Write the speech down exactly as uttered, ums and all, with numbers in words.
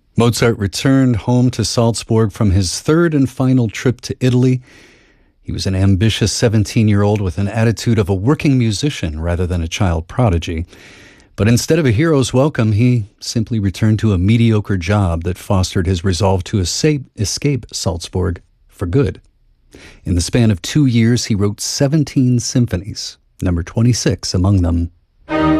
Mozart returned home to Salzburg from his third and final trip to Italy. He was an ambitious seventeen-year-old with an attitude of a working musician rather than a child prodigy. But instead of a hero's welcome, he simply returned to a mediocre job that fostered his resolve to escape, escape Salzburg for good. In the span of two years, he wrote seventeen symphonies, number twenty-six among them.